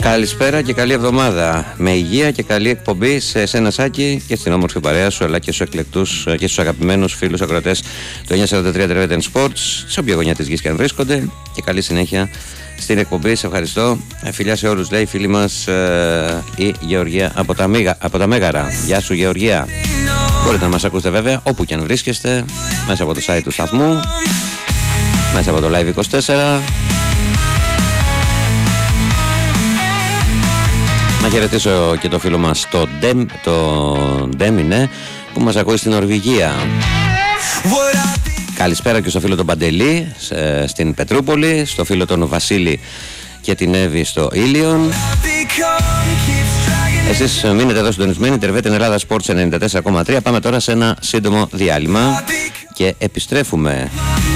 Καλησπέρα και καλή εβδομάδα. Με υγεία και καλή εκπομπή σε εσένα, Σάκη, και στην όμορφη παρέα σου, αλλά και στους εκλεκτούς και στους αγαπημένους φίλους ακροατές του 943 Trevet Sports, σε όποια γωνιά της γης και αν βρίσκονται. Και καλή συνέχεια στην εκπομπή. Σε ευχαριστώ. Φιλιά σε όλους, λέει η φίλη μας η Γεωργία από τα Μέγαρα. Γεια σου, Γεωργία. Μπορείτε να μας ακούσετε βέβαια όπου και αν βρίσκεστε, μέσα από το site του σταθμού, μέσα από το Live24. Να χαιρετήσω και το φίλο μας το Ντέμινε που μας ακούει στην Νορβηγία. Καλησπέρα και στο φίλο τον Παντελή στην Πετρούπολη, στο φίλο τον Βασίλη και την Εύη στο Ήλιον. Εσείς μείνετε εδώ συντονισμένοι, Trevet Ελλάδα Sports 94,3. Πάμε τώρα σε ένα σύντομο διάλειμμα και επιστρέφουμε.